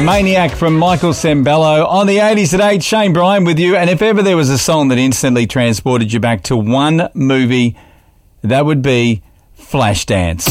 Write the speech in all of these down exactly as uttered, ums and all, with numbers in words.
Maniac from Michael Sembello. On the eighties at eight, Shane Bryan with you. And if ever there was a song that instantly transported you back to one movie, that would be Flashdance.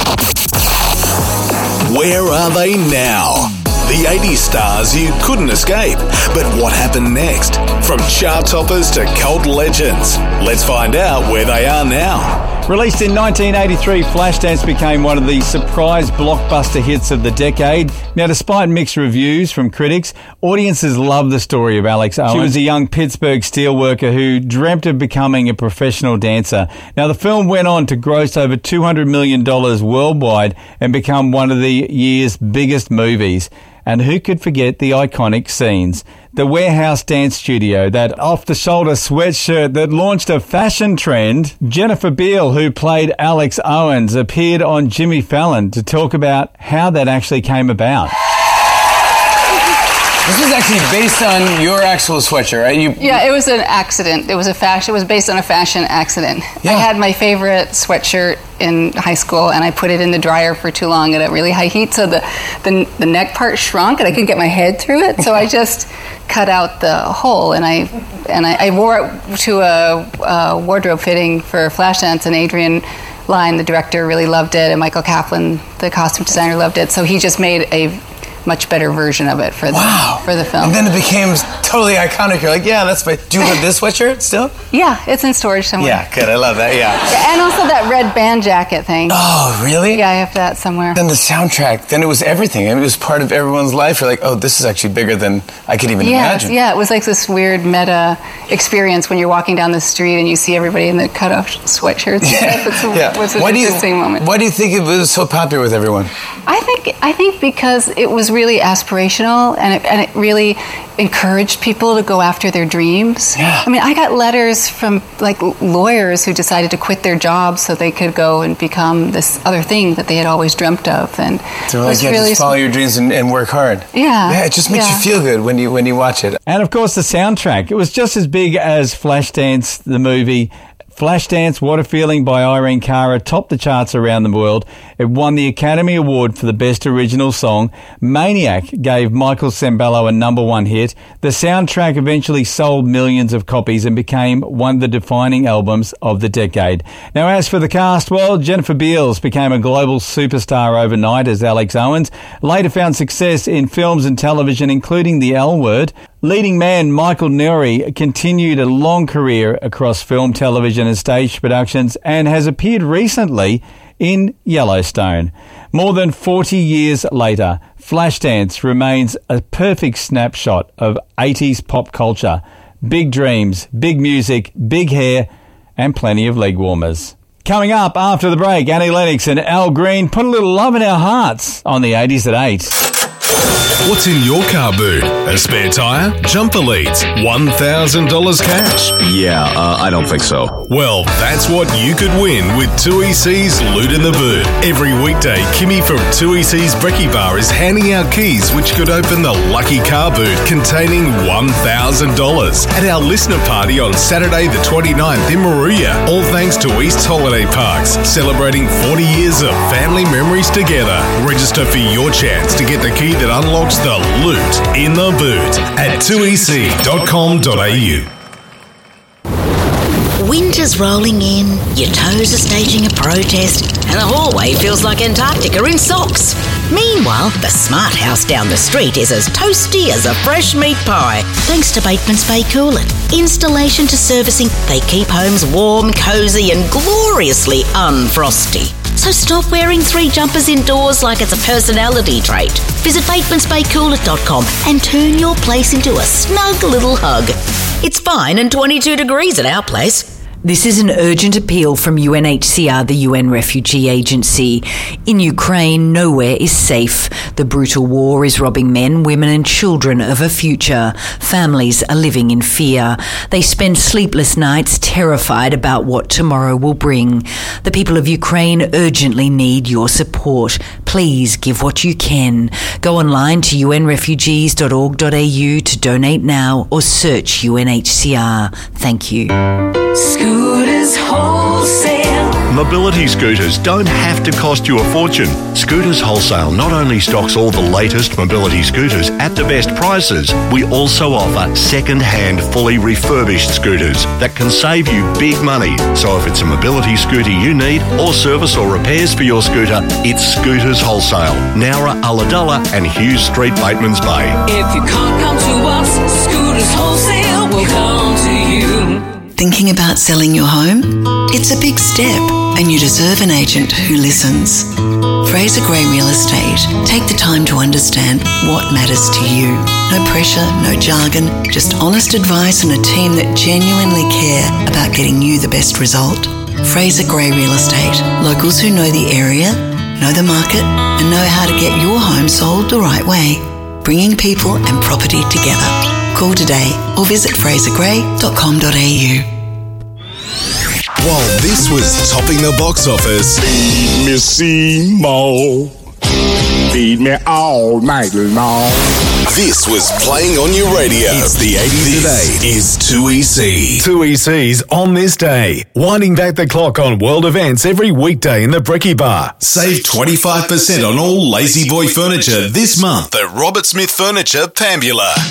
Where are they now? The eighties stars you couldn't escape. But what happened next? From chart toppers to cult legends. Let's find out where they are now. Released in nineteen eighty-three, Flashdance became one of the surprise blockbuster hits of the decade. Now, despite mixed reviews from critics, audiences love the story of Alex Owens. She was a young Pittsburgh steelworker who dreamt of becoming a professional dancer. Now, the film went on to gross over two hundred million dollars worldwide and become one of the year's biggest movies. And who could forget the iconic scenes? The warehouse dance studio, that off-the-shoulder sweatshirt that launched a fashion trend. Jennifer Beal, who played Alex Owens, appeared on Jimmy Fallon to talk about how that actually came about. This was actually based on your actual sweatshirt, right? You, yeah, it was an accident. It was a fashion. It was based on a fashion accident. Yeah. I had my favorite sweatshirt in high school, and I put it in the dryer for too long at a really high heat, so the the, the neck part shrunk, and I couldn't get my head through it. So I just cut out the hole, and I and I, I wore it to a, a wardrobe fitting for Flashdance, and Adrian Lyne, the director, really loved it, and Michael Kaplan, the costume designer, loved it. So he just made a much better version of it for the wow. for the film. And then it became totally iconic. You're like, yeah, that's my... Do you have this sweatshirt still? Yeah, it's in storage somewhere. Yeah, good. I love that, yeah. yeah. And also that red band jacket thing. Oh, really? Yeah, I have that somewhere. Then the soundtrack, then it was everything. It was part of everyone's life. You're like, oh, this is actually bigger than I could even yes, imagine. Yeah, it was like this weird meta experience when you're walking down the street and you see everybody in the cut-off sweatshirts. Yeah. It's, yeah. it's an why interesting do you, moment. Why do you think it was so popular with everyone? I think I think because it was really aspirational, and it, and it really encouraged people to go after their dreams. Yeah. I mean, I got letters from like lawyers who decided to quit their jobs so they could go and become this other thing that they had always dreamt of. And so like, yeah, really just follow your dreams and, and work hard. Yeah. Yeah, it just makes yeah. you feel good when you when you watch it. And of course, the soundtrack. It was just as big as Flashdance, the movie. Flashdance, What a Feeling by Irene Cara topped the charts around the world. It won the Academy Award for the Best Original Song. Maniac gave Michael Sembello a number one hit. The soundtrack eventually sold millions of copies and became one of the defining albums of the decade. Now, as for the cast, well, Jennifer Beals became a global superstar overnight as Alex Owens, later found success in films and television, including The L Word. Leading man Michael Nouri continued a long career across film, television and stage productions and has appeared recently in Yellowstone. More than forty years later, Flashdance remains a perfect snapshot of eighties pop culture. Big dreams, big music, big hair and plenty of leg warmers. Coming up after the break, Annie Lennox and Al Green put a little love in our hearts on the eighties at eight. What's in your car boot? A spare tyre? Jumper leads? one thousand dollars cash? Yeah, uh, I don't think so. Well, that's what you could win with two E C's Loot in the Boot. Every weekday, Kimmy from two E C's Brekkie Bar is handing out keys which could open the lucky car boot containing one thousand dollars at our listener party on Saturday the twenty-ninth in Moruya. All thanks to East Holiday Parks, celebrating forty years of family memories together. Register for your chance to get the key that unlocks the loot in the boot at two e c dot com dot a u. Winter's rolling in, your toes are staging a protest, and the hallway feels like Antarctica in socks. Meanwhile, the smart house down the street is as toasty as a fresh meat pie, thanks to Bateman's Bay Coolant. Installation to servicing, they keep homes warm, cosy, and gloriously unfrosty. So stop wearing three jumpers indoors like it's a personality trait. Visit batemans bay coolant dot com and turn your place into a snug little hug. It's fine and twenty-two degrees at our place. This is an urgent appeal from U N H C R, the U N Refugee Agency. In Ukraine, nowhere is safe. The brutal war is robbing men, women and children of a future. Families are living in fear. They spend sleepless nights terrified about what tomorrow will bring. The people of Ukraine urgently need your support. Please give what you can. Go online to u n refugees dot org dot a u to donate now or search U N H C R. Thank you. Scooters Wholesale. Mobility scooters don't have to cost you a fortune. Scooters Wholesale not only stocks all the latest mobility scooters at the best prices, we also offer second-hand, fully refurbished scooters that can save you big money. So if it's a mobility scooter you need, or service or repairs for your scooter, it's Scooters Wholesale, Nowra, Ulladulla and Hughes Street, Batemans Bay. If you can't come to us, Scooters Wholesale will come to you. Thinking about selling your home? It's a big step, and you deserve an agent who listens. Fraser Gray Real Estate take the time to understand what matters to you. No pressure, no jargon, just honest advice and a team that genuinely care about getting you the best result. Fraser Gray Real Estate. Locals who know the area, know the market, and know how to get your home sold the right way. Bringing people and property together. Call today or visit fraser gray dot com dot a u. While this was topping the box office, Feed me Seymour, feed me all night long. This was playing on your radio. It's the eighties Today is two E C. two E C's On This Day. Winding back the clock on world events every weekday in the Brekkie Bar. Save twenty-five percent on all Lazy Boy furniture this month at Robert Smith Furniture, Pambula.